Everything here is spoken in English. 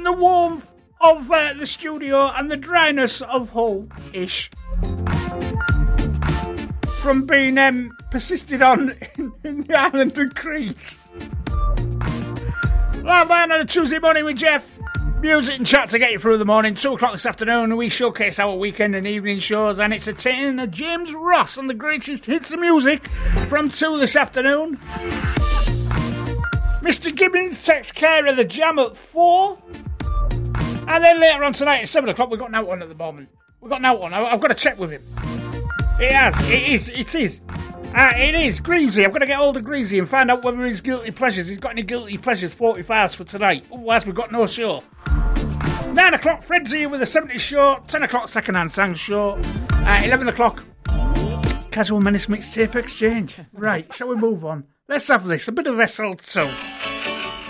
the warmth of the studio and the dryness of Hull-ish. From being persisted on in the island of Crete. Well, then on a Tuesday morning with Jeff. Music and chat to get you through the morning. 2 o'clock this afternoon, we showcase our weekend and evening shows, and it's a tin of James Ross and the greatest hits of music from 2 this afternoon. Mr. Gibbons takes care of the jam at 4. And then later on tonight at 7 o'clock, we've got an out one at the moment. We've got an out one. I've got to check with him. It is. It is Greasy. I'm going to get hold of Greasy and find out whether he's got any guilty pleasures 45s for tonight. Otherwise, we've got no show. 9 o'clock, Fred's here with the 70s show. 10 o'clock, Secondhand Sang show. 11 o'clock, Casual Menace Mixtape Exchange. Right, shall we move on? Let's have this. A bit of SL2.